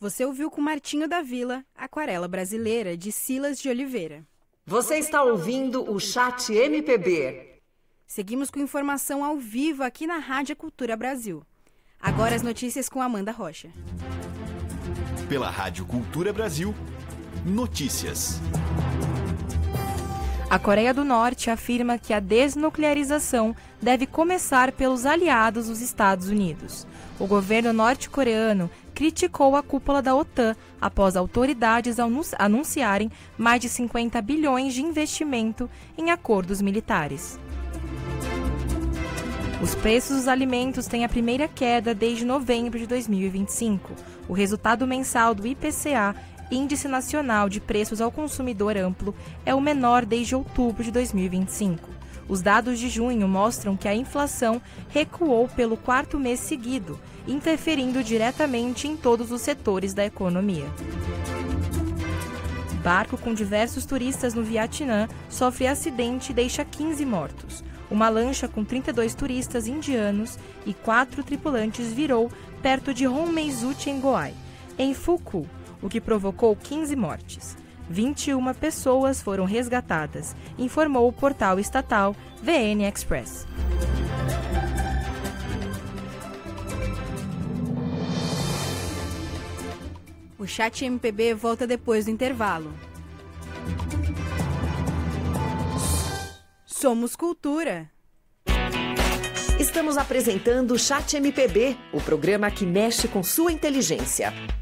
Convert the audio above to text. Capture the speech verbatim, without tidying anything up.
Você ouviu com Martinho da Vila, Aquarela Brasileira, de Silas de Oliveira. Você está ouvindo o Chat M P B. Seguimos com informação ao vivo aqui na Rádio Cultura Brasil. Agora as notícias com Amanda Rocha. Pela Rádio Cultura Brasil, notícias. A Coreia do Norte afirma que a desnuclearização deve começar pelos aliados dos Estados Unidos. O governo norte-coreano criticou a cúpula da OTAN após autoridades anunciarem mais de cinquenta bilhões de investimento em acordos militares. Os preços dos alimentos têm a primeira queda desde novembro de dois mil e vinte e cinco. O resultado mensal do I P C A, Índice Nacional de Preços ao Consumidor Amplo, é o menor desde outubro de dois mil e vinte e cinco. Os dados de junho mostram que a inflação recuou pelo quarto mês seguido, interferindo diretamente em todos os setores da economia. Barco com diversos turistas no Vietnã sofre acidente e deixa quinze mortos. Uma lancha com trinta e dois turistas indianos e quatro tripulantes virou perto de Honmeizu Chengoai, em Phu, o que provocou quinze mortes. vinte e uma pessoas foram resgatadas, informou o portal estatal V N Express. O Chat M P B volta depois do intervalo. Somos Cultura. Estamos apresentando o Chat M P B, o programa que mexe com sua inteligência.